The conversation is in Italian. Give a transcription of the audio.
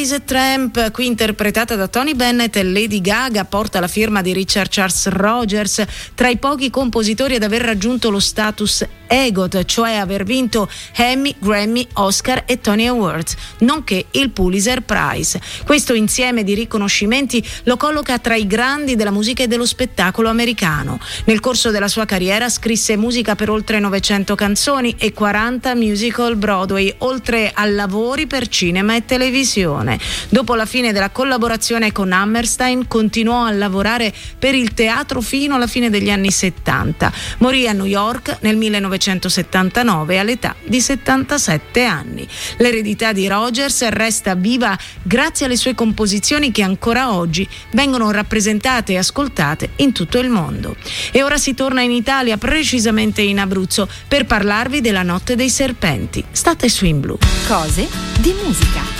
Tramp, qui interpretata da Tony Bennett, e Lady Gaga porta la firma di Richard Charles Rogers, tra i pochi compositori ad aver raggiunto lo status EGOT, cioè aver vinto Emmy, Grammy, Oscar e Tony Awards, nonché il Pulitzer Prize. Questo insieme di riconoscimenti lo colloca tra i grandi della musica e dello spettacolo americano. Nel corso della sua carriera scrisse musica per oltre 900 canzoni e 40 musical Broadway, oltre a lavori per cinema e televisione. Dopo la fine della collaborazione con Hammerstein, continuò a lavorare per il teatro fino alla fine degli anni 70. Morì a New York nel 1979 all'età di 77 anni. L'eredità di Rogers resta viva grazie alle sue composizioni che ancora oggi vengono rappresentate e ascoltate in tutto il mondo. E ora si torna in Italia, precisamente in Abruzzo, per parlarvi della Notte dei Serpenti. State su In Blu. Cose di musica.